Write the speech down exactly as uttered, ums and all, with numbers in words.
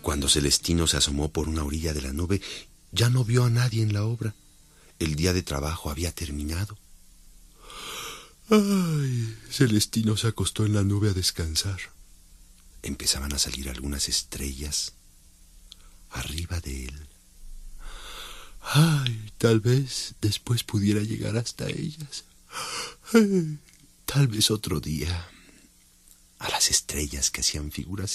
Cuando Celestino se asomó por una orilla de la nube, ya no vio a nadie en la obra. El día de trabajo había terminado. Ay, Celestino se acostó en la nube a descansar. Empezaban a salir algunas estrellas arriba de él. Ay, tal vez después pudiera llegar hasta ellas. Ay, tal vez otro día. A las estrellas que hacían figuras